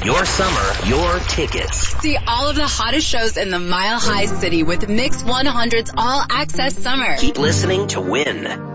Your summer, your tickets. See all of the hottest shows in the Mile High City with Mix 100's All Access Summer. Keep listening to win.